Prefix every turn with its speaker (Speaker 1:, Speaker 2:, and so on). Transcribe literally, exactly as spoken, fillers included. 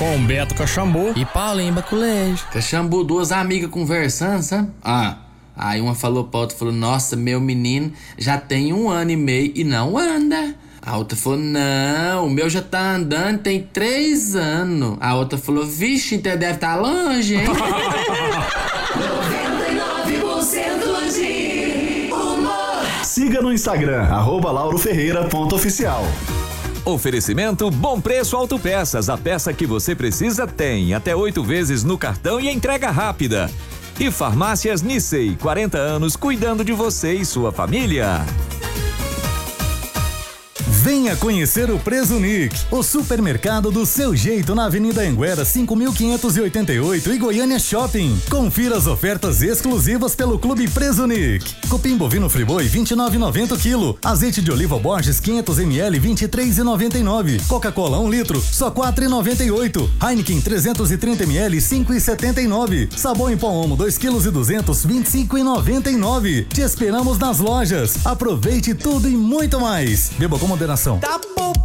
Speaker 1: Com o Beto Caxambu e Paulinho Baculês.
Speaker 2: Caxambu, duas amigas conversando, sabe? Ah, aí uma falou pra outra, falou, nossa, meu menino já tem um ano e meio e não anda. A outra falou, não, o meu já tá andando, tem três anos. A outra falou, vixe, então deve estar longe, hein?
Speaker 3: noventa e nove por cento de humor.
Speaker 4: Siga no Instagram, arroba lauro ferreira ponto oficial.
Speaker 5: Oferecimento Bom Preço Autopeças, a peça que você precisa tem até oito vezes no cartão e entrega rápida. E Farmácias Nissei, quarenta anos cuidando de você e sua família.
Speaker 6: Venha conhecer o Presunic, o supermercado do seu jeito na Avenida Anguera cinco mil quinhentos e oitenta e oito e Goiânia Shopping. Confira as ofertas exclusivas pelo Clube Presunic. Cupim bovino Friboi vinte e nove reais e noventa centavos quilo. Azeite de oliva Borges quinhentos mililitros vinte e três reais e noventa e nove centavos. Coca-Cola um litro só quatro reais e noventa e oito centavos. Heineken trezentos e trinta mililitros cinco reais e setenta e nove centavos. Sabão em pó Omo dois quilos e duzentos vinte e cinco reais e noventa e nove centavos. Te esperamos nas lojas. Aproveite tudo e muito mais. Beba com moderação.
Speaker 1: Tá bom.